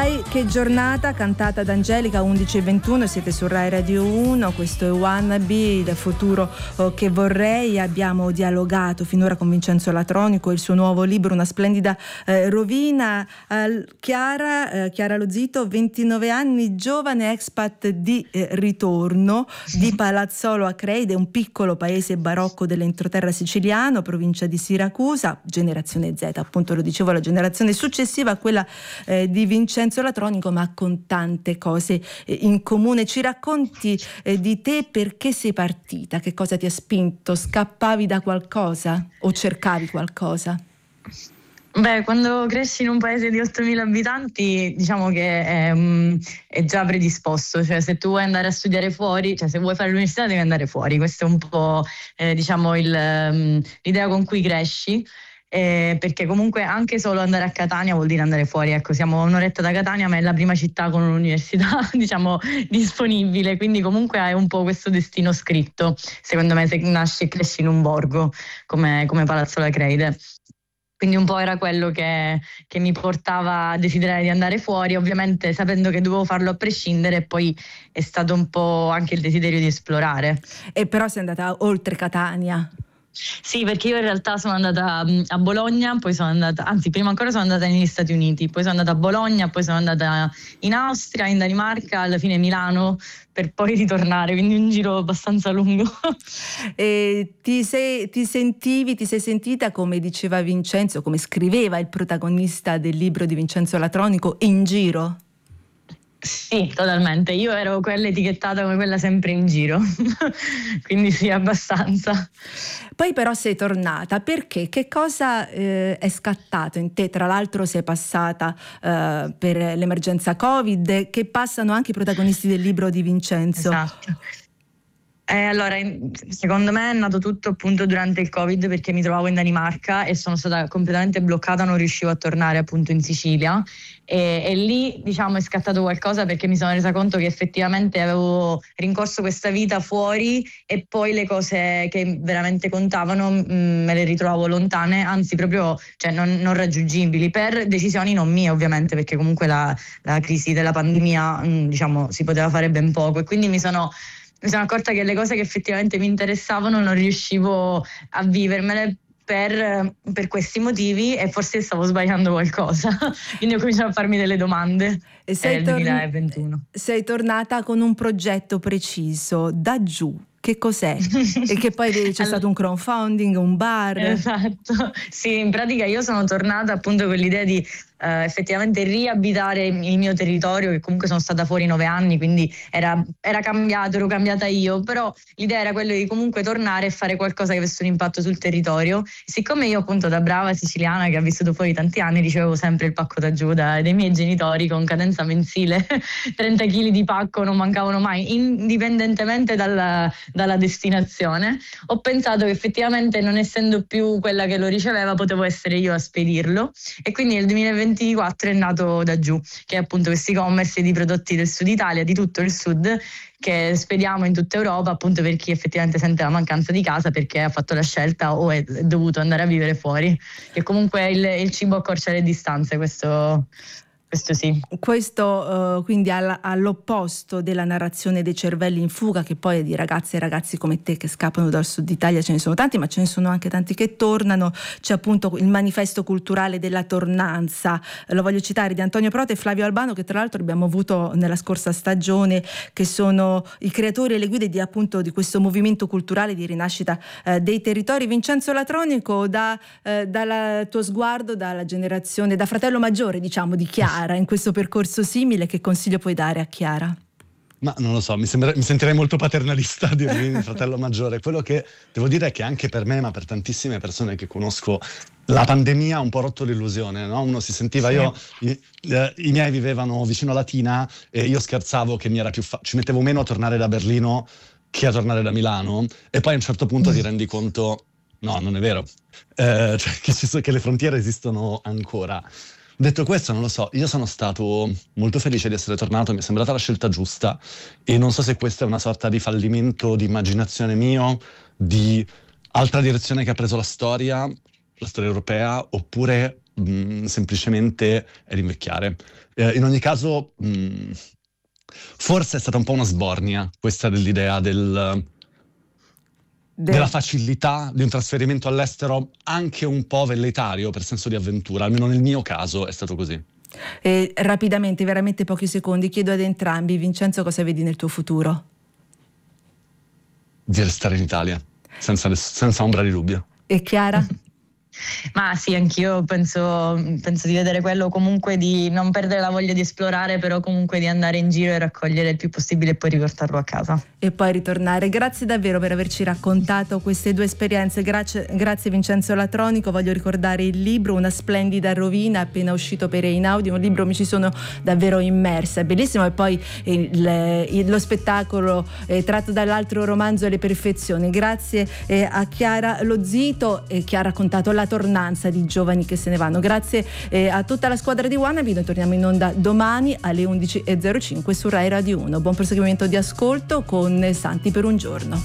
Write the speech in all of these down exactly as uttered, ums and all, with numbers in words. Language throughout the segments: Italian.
Sai che giornata, cantata da Angelica, undici e ventuno, siete su Rai Radio uno, questo è Wannabe, il futuro oh, che vorrei. Abbiamo dialogato finora con Vincenzo Latronico e il suo nuovo libro, una splendida eh, rovina. Eh, Chiara, eh, Chiara Lozito, ventinove anni, giovane expat di eh, ritorno di Palazzolo Acreide, un piccolo paese barocco dell'entroterra siciliano, provincia di Siracusa, generazione Z, appunto lo dicevo, la generazione successiva a quella eh, di Vincenzo Latronico, ma con tante cose eh, in comune. Ci racconti eh, di te, perché sei partita, che cosa ti ha spinto, scappavi da qualcosa o cercavi qualcosa? Beh, quando cresci in un paese di ottomila abitanti, diciamo che è, um, è già predisposto, cioè se tu vuoi andare a studiare fuori, cioè se vuoi fare l'università devi andare fuori, questa è un po' eh, diciamo il, um, l'idea con cui cresci. Eh, perché comunque anche solo andare a Catania vuol dire andare fuori, ecco, siamo a un'oretta da Catania, ma è la prima città con un'università diciamo disponibile, quindi comunque hai un po' questo destino scritto, secondo me, se nasci e cresci in un borgo come, come Palazzolo Acreide. Quindi un po' era quello che, che mi portava a desiderare di andare fuori, ovviamente sapendo che dovevo farlo a prescindere, e poi è stato un po' anche il desiderio di esplorare. E però sei andata oltre Catania. Sì, perché io in realtà sono andata a Bologna, poi sono andata, anzi prima ancora sono andata negli Stati Uniti, poi sono andata a Bologna, poi sono andata in Austria, in Danimarca, alla fine Milano, per poi ritornare, quindi un giro abbastanza lungo. E ti, sei, ti sentivi, ti sei sentita, come diceva Vincenzo, come scriveva il protagonista del libro di Vincenzo Latronico, in giro? Sì, totalmente. Io ero quella etichettata come quella sempre in giro, quindi sì, abbastanza. Poi però sei tornata, perché? Che cosa eh, è scattato in te? Tra l'altro sei passata eh, per l'emergenza Covid, che passano anche i protagonisti del libro di Vincenzo. Esatto. Eh, allora, secondo me è nato tutto appunto durante il Covid, perché mi trovavo in Danimarca e sono stata completamente bloccata, non riuscivo a tornare appunto in Sicilia e, e lì diciamo è scattato qualcosa, perché mi sono resa conto che effettivamente avevo rincorso questa vita fuori e poi le cose che veramente contavano mh, me le ritrovavo lontane, anzi proprio cioè, non, non raggiungibili, per decisioni non mie ovviamente, perché comunque la, la crisi della pandemia mh, diciamo si poteva fare ben poco, e quindi mi sono Mi sono accorta che le cose che effettivamente mi interessavano non riuscivo a vivermele per, per questi motivi, e forse stavo sbagliando qualcosa. Quindi ho cominciato a farmi delle domande. E sei, nel tor- duemilaventuno. sei tornata con un progetto preciso, da giù. Che cos'è? E che poi c'è allora, stato un crowdfunding, un bar. Esatto, sì, in pratica io sono tornata appunto con l'idea di uh, effettivamente riabitare il mio territorio, che comunque sono stata fuori nove anni, quindi era, era cambiato, ero cambiata io, però l'idea era quella di comunque tornare e fare qualcosa che avesse un impatto sul territorio. Siccome io appunto da brava siciliana che ha vissuto fuori tanti anni ricevevo sempre il pacco da giù da, dai miei genitori con cadenza mensile, trenta chili di pacco non mancavano mai, indipendentemente dalla dalla destinazione, ho pensato che effettivamente, non essendo più quella che lo riceveva, potevo essere io a spedirlo, e quindi nel duemilaventiquattro è nato Da Giù, che è appunto questo e-commerce di prodotti del sud Italia, di tutto il sud, che spediamo in tutta Europa, appunto per chi effettivamente sente la mancanza di casa perché ha fatto la scelta o è dovuto andare a vivere fuori, che comunque il, il cibo accorcia le distanze, questo Questo sì. Questo uh, quindi all- all'opposto della narrazione dei cervelli in fuga, che poi è di ragazze e ragazzi come te che scappano dal sud Italia, ce ne sono tanti, ma ce ne sono anche tanti che tornano. C'è appunto il manifesto culturale della tornanza, lo voglio citare, di Antonio Prote e Flavio Albano, che tra l'altro abbiamo avuto nella scorsa stagione, che sono i creatori e le guide di appunto di questo movimento culturale di rinascita eh, dei territori. Vincenzo Latronico, da eh, dal tuo sguardo, dalla generazione, da fratello maggiore diciamo di Chiara, in questo percorso simile, che consiglio puoi dare a Chiara? Ma non lo so, mi, sembra, mi sentirei molto paternalista di dirmi fratello maggiore. Quello che devo dire è che anche per me, ma per tantissime persone che conosco, la pandemia ha un po' rotto l'illusione, no? Uno si sentiva, sì. io i, eh, i miei vivevano vicino a Latina e io scherzavo che mi era più fa- ci mettevo meno a tornare da Berlino che a tornare da Milano, e poi a un certo punto mm. ti rendi conto, no, non è vero, eh, cioè che, ci so, che le frontiere esistono ancora. Detto questo, non lo so, io sono stato molto felice di essere tornato, mi è sembrata la scelta giusta, e non so se questa è una sorta di fallimento di immaginazione mio, di altra direzione che ha preso la storia, la storia europea, oppure mh, semplicemente rinvecchiare. Eh, in ogni caso, mh, forse è stata un po' una sbornia questa dell'idea del, De- della facilità di un trasferimento all'estero, anche un po' velleitario per senso di avventura, almeno nel mio caso è stato così. Eh, rapidamente, veramente pochi secondi, chiedo ad entrambi, Vincenzo, cosa vedi nel tuo futuro? Di restare in Italia, senza, senza ombra di dubbio. E Chiara? Ma sì, anch'io penso, penso di vedere quello, comunque di non perdere la voglia di esplorare, però comunque di andare in giro e raccogliere il più possibile e poi riportarlo a casa. E poi ritornare. Grazie davvero per averci raccontato queste due esperienze. Grazie, grazie Vincenzo Latronico. Voglio ricordare il libro Una splendida rovina, appena uscito per Einaudi, un libro mi ci sono davvero immersa, è bellissimo. E poi il, il, lo spettacolo eh, tratto dall'altro romanzo Le Perfezioni. Grazie eh, a Chiara Lozito eh, che ha raccontato la tornanza di giovani che se ne vanno. Grazie eh, a tutta la squadra di Wannabe. Noi torniamo in onda domani alle undici e zero cinque su Rai Radio uno. Buon proseguimento di ascolto con Santi per un giorno.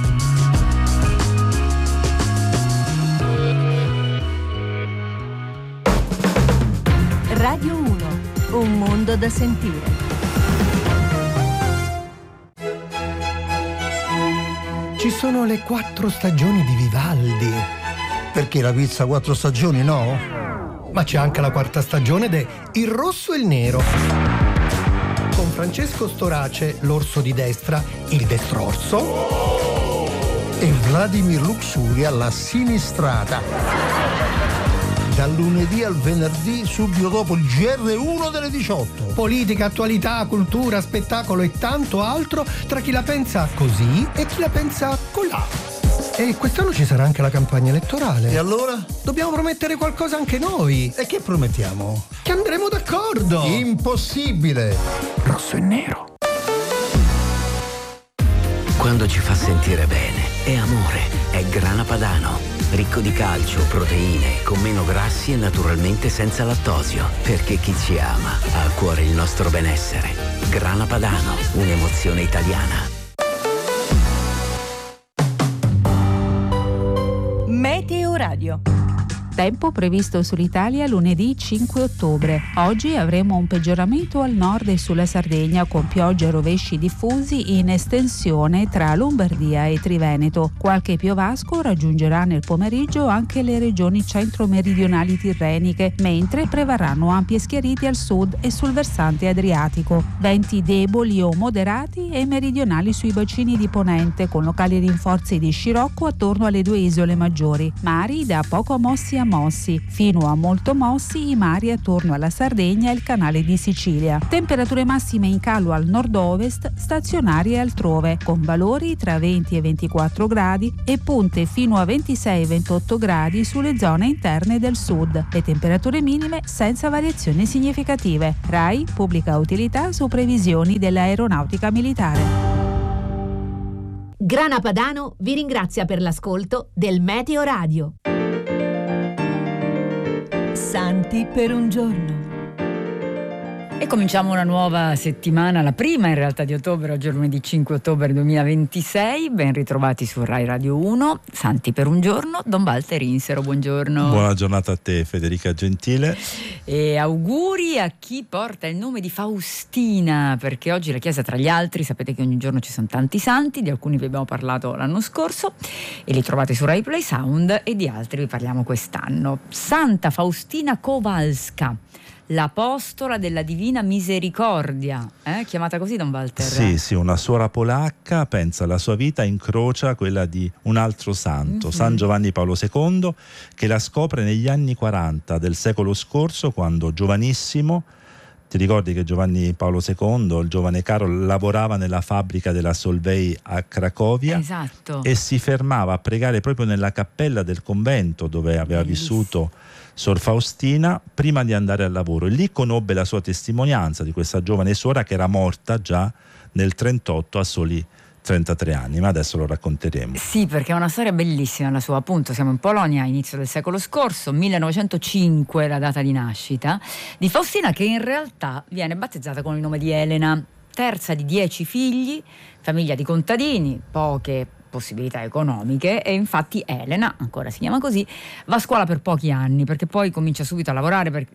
Radio uno, un mondo da sentire. Ci sono le quattro stagioni di Vivaldi. Perché la pizza quattro stagioni, no? Ma c'è anche la quarta stagione de Il Rosso e il Nero. Con Francesco Storace, l'orso di destra, il destrorso. E Vladimir Luxuria, la sinistrata. Dal lunedì al venerdì, subito dopo il G R uno delle diciotto. Politica, attualità, cultura, spettacolo e tanto altro tra chi la pensa così e chi la pensa colà. E quest'anno ci sarà anche la campagna elettorale. E allora? Dobbiamo promettere qualcosa anche noi. E che promettiamo? Che andremo d'accordo. Impossibile. Rosso e nero. Quando ci fa sentire bene, è amore, è Grana Padano. Ricco di calcio, proteine, con meno grassi e naturalmente senza lattosio. Perché chi ci ama ha a cuore il nostro benessere. Grana Padano, un'emozione italiana. Meteo Radio. Tempo previsto sull'Italia lunedì cinque ottobre. Oggi avremo un peggioramento al nord e sulla Sardegna con piogge e rovesci diffusi in estensione tra Lombardia e Triveneto. Qualche piovasco raggiungerà nel pomeriggio anche le regioni centro-meridionali tirreniche, mentre prevarranno ampi schiariti al sud e sul versante adriatico. Venti deboli o moderati e meridionali sui bacini di ponente, con locali rinforzi di scirocco attorno alle due isole maggiori. Mari da poco mossi a mossi, fino a molto mossi i mari attorno alla Sardegna e il canale di Sicilia. Temperature massime in calo al nord-ovest, stazionarie altrove, con valori tra venti e ventiquattro gradi e punte fino a ventisei ventotto gradi sulle zone interne del sud. Le temperature minime senza variazioni significative. RAI pubblica utilità su previsioni dell'aeronautica militare. Grana Padano vi ringrazia per l'ascolto del Meteo Radio. Santi per un giorno. E cominciamo una nuova settimana, la prima in realtà di ottobre, oggi è lunedì cinque ottobre duemilaventisei. Ben ritrovati su Rai Radio uno. Santi per un giorno, Don Walter Insero, buongiorno. Buona giornata a te, Federica Gentile. E auguri a chi porta il nome di Faustina, perché oggi la Chiesa, tra gli altri, sapete che ogni giorno ci sono tanti santi, di alcuni vi abbiamo parlato l'anno scorso e li trovate su Rai Play Sound, e di altri vi parliamo quest'anno. Santa Faustina Kowalska, l'apostola della Divina Misericordia, eh? Chiamata così, Don Walter? Sì, sì, una suora polacca, pensa, la sua vita incrocia quella di un altro santo, mm-hmm. San Giovanni Paolo secondo, che la scopre negli anni quaranta del secolo scorso, quando giovanissimo, ti ricordi che Giovanni Paolo secondo, il giovane caro, lavorava nella fabbrica della Solvay a Cracovia, esatto. E si fermava a pregare proprio nella cappella del convento dove aveva Bellissimo. vissuto Sor Faustina prima di andare al lavoro, e lì conobbe la sua testimonianza di questa giovane suora che era morta già nel trentotto a soli trentatré anni, ma adesso lo racconteremo. Sì, perché è una storia bellissima la sua, appunto siamo in Polonia, inizio del secolo scorso, millenovecentocinque la data di nascita di Faustina, che in realtà viene battezzata con il nome di Elena, terza di dieci figli, famiglia di contadini, poche possibilità economiche e infatti Elena, ancora si chiama così, va a scuola per pochi anni perché poi comincia subito a lavorare per,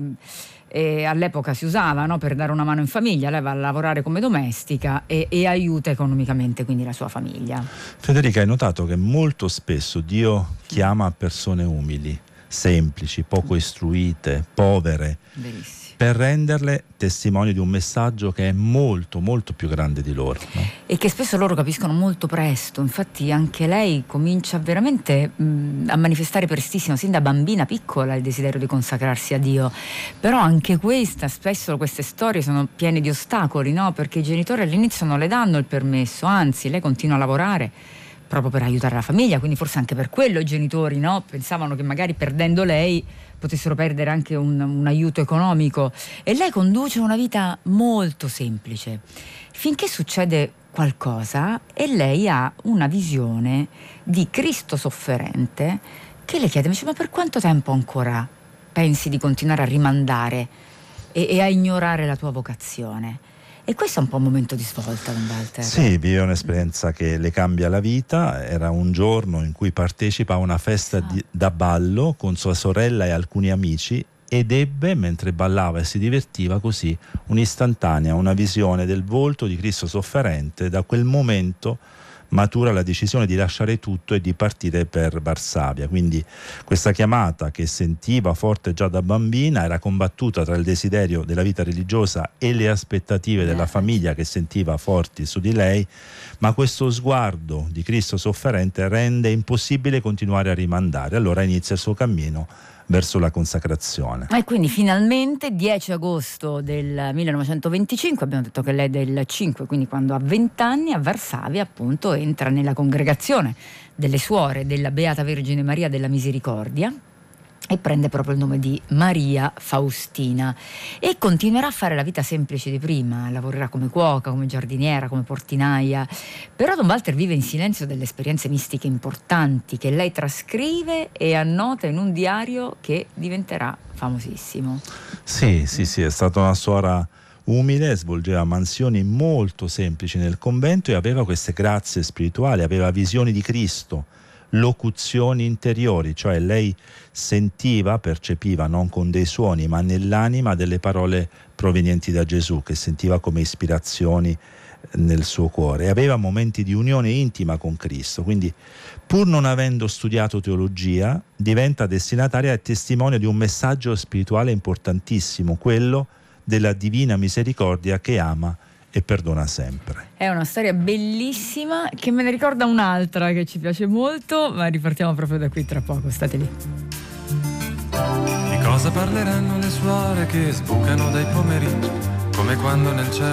e all'epoca si usava, no, per dare una mano in famiglia. Lei va a lavorare come domestica e, e aiuta economicamente quindi la sua famiglia. Federica, hai notato che molto spesso Dio chiama persone umili, semplici, poco istruite, povere, Verissimo. per renderle testimoni di un messaggio che è molto molto più grande di loro, no? E che spesso loro capiscono molto presto. Infatti anche lei comincia veramente mh, a manifestare prestissimo, sin da bambina piccola, il desiderio di consacrarsi a Dio. Però anche questa, spesso queste storie sono piene di ostacoli, no? Perché i genitori all'inizio non le danno il permesso, anzi lei continua a lavorare proprio per aiutare la famiglia, quindi forse anche per quello i genitori, no, pensavano che magari perdendo lei potessero perdere anche un, un aiuto economico. E lei conduce una vita molto semplice finché succede qualcosa e lei ha una visione di Cristo sofferente che le chiede: ma per quanto tempo ancora pensi di continuare a rimandare e, e a ignorare la tua vocazione? E questo è un po' un momento di svolta, Don Walter. Sì, vive un'esperienza che le cambia la vita. Era un giorno in cui partecipa a una festa di, da ballo con sua sorella e alcuni amici ed ebbe, mentre ballava e si divertiva così, un'istantanea, una visione del volto di Cristo sofferente. Da quel momento matura la decisione di lasciare tutto e di partire per Varsavia. Quindi questa chiamata che sentiva forte già da bambina era combattuta tra il desiderio della vita religiosa e le aspettative della famiglia che sentiva forti su di lei, ma questo sguardo di Cristo sofferente rende impossibile continuare a rimandare. Allora inizia il suo cammino verso la consacrazione. E quindi finalmente dieci agosto del millenovecentoventicinque, abbiamo detto che lei è del cinque, quindi quando ha venti anni, a Varsavia appunto entra nella congregazione delle suore della Beata Vergine Maria della Misericordia e prende proprio il nome di Maria Faustina e continuerà a fare la vita semplice di prima. Lavorerà come cuoca, come giardiniera, come portinaia. Però Don Walter vive in silenzio delle esperienze mistiche importanti che lei trascrive e annota in un diario che diventerà famosissimo. Sì, sì, sì, è stata una suora umile, svolgeva mansioni molto semplici nel convento e aveva queste grazie spirituali, aveva visioni di Cristo, locuzioni interiori, cioè lei sentiva, percepiva non con dei suoni ma nell'anima delle parole provenienti da Gesù che sentiva come ispirazioni nel suo cuore, e aveva momenti di unione intima con Cristo. Quindi, pur non avendo studiato teologia, diventa destinataria e testimone di un messaggio spirituale importantissimo, quello della divina misericordia che ama e perdona sempre. È una storia bellissima che me ne ricorda un'altra che ci piace molto, ma ripartiamo proprio da qui tra poco, state lì. Di cosa parleranno le suore che sbucano dai pomeriggi, come quando nel cielo